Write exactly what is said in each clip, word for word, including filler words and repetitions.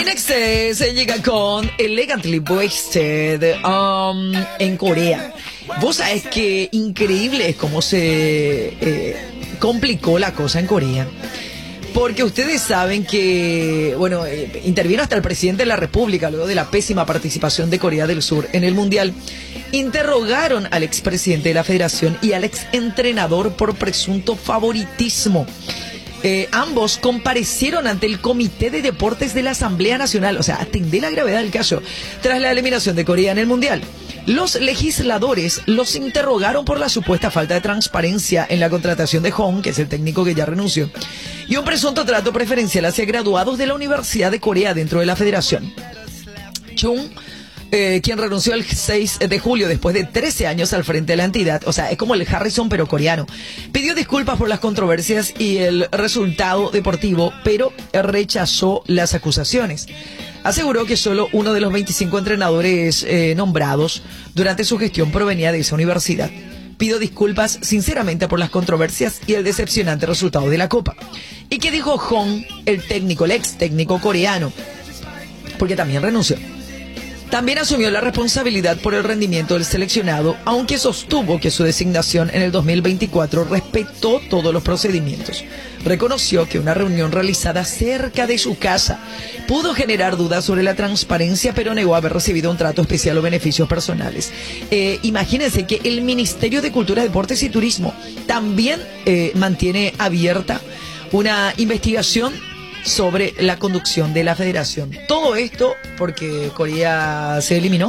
Inexcess se llega con Elegantly Wasted um, en Corea. Vos sabés que increíble es cómo se eh, complicó la cosa en Corea. Porque ustedes saben que, bueno, eh, intervino hasta el presidente de la República luego de la pésima participación de Corea del Sur en el Mundial. Interrogaron al expresidente de la Federación y al exentrenador por presunto favoritismo. Eh, ambos comparecieron ante el Comité de Deportes de la Asamblea Nacional, o sea, atendé la gravedad del caso, tras la eliminación de Corea en el Mundial. Los legisladores los interrogaron por la supuesta falta de transparencia en la contratación de Hong, que es el técnico que ya renunció, y un presunto trato preferencial hacia graduados de la Universidad de Corea dentro de la federación. Chung, eh, quien renunció el seis de julio después de trece años al frente de la entidad, o sea, es como el Harrison pero coreano, pidió disculpas por las controversias y el resultado deportivo, pero rechazó las acusaciones. Aseguró que solo uno de los veinticinco entrenadores eh, nombrados durante su gestión provenía de esa universidad. Pido disculpas sinceramente por las controversias y el decepcionante resultado de la Copa. ¿Y qué dijo Hong, el técnico, el ex técnico coreano? Porque también renunció. También asumió la responsabilidad por el rendimiento del seleccionado, aunque sostuvo que su designación en el dos mil veinticuatro respetó todos los procedimientos. Reconoció que una reunión realizada cerca de su casa pudo generar dudas sobre la transparencia, pero negó haber recibido un trato especial o beneficios personales. Eh, imagínense que el Ministerio de Cultura, Deportes y Turismo también eh, mantiene abierta una investigación sobre la conducción de la federación. Todo esto porque Corea se eliminó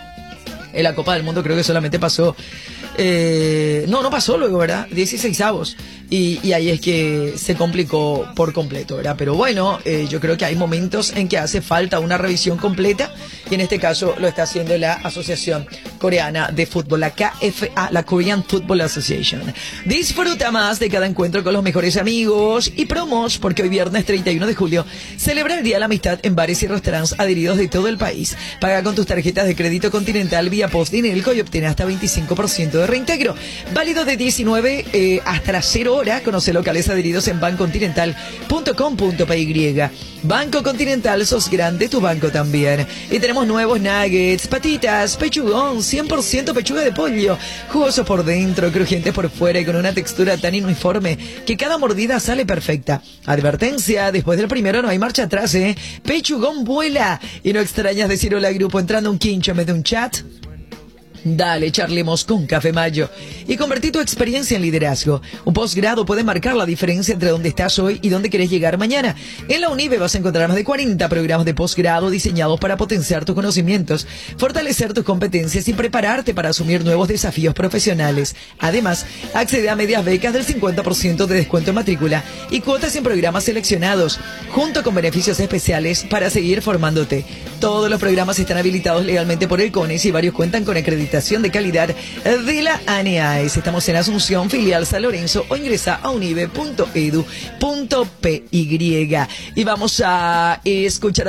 en la Copa del Mundo. Creo que solamente pasó eh, no, no pasó luego, ¿verdad? dieciseisavos. Y, y ahí es que se complicó por completo, ¿verdad? Pero bueno, eh, yo creo que hay momentos en que hace falta una revisión completa, y en este caso lo está haciendo la Asociación Coreana de Fútbol, la K F A, la Korean Football Association. Disfruta más de cada encuentro con los mejores amigos y promos, porque hoy viernes treinta y uno de julio celebra el Día de la Amistad en bares y restaurantes adheridos de todo el país. Paga con tus tarjetas de crédito Continental vía Post Dinelco y obtiene hasta veinticinco por ciento de reintegro. Válido de diecinueve eh, hasta las cero horas. Conoce locales adheridos en bancontinental punto com punto p y. Banco Continental, sos grande, tu banco también. Y tenemos nuevos nuggets, patitas, pechugón, cien por ciento pechuga de pollo, jugoso por dentro, crujientes por fuera y con una textura tan uniforme que cada mordida sale perfecta. Advertencia, después del primero no hay marcha atrás, ¿eh? Pechugón vuela. Y no extrañas decir hola al grupo entrando un quincho en vez de un chat. Dale, charlemos con Café Mayo y convertí tu experiencia en liderazgo. Un posgrado puede marcar la diferencia entre dónde estás hoy y dónde querés llegar mañana. En la UNIBE vas a encontrar más de cuarenta programas de posgrado diseñados para potenciar tus conocimientos, fortalecer tus competencias y prepararte para asumir nuevos desafíos profesionales. Además, accede a medias becas del cincuenta por ciento de descuento en matrícula y cuotas en programas seleccionados, junto con beneficios especiales para seguir formándote. Todos los programas están habilitados legalmente por el CONES y varios cuentan con acreditación de calidad de la A N A S. Estamos en Asunción, filial San Lorenzo, o ingresa a unive punto edu punto p y. Y vamos a escuchar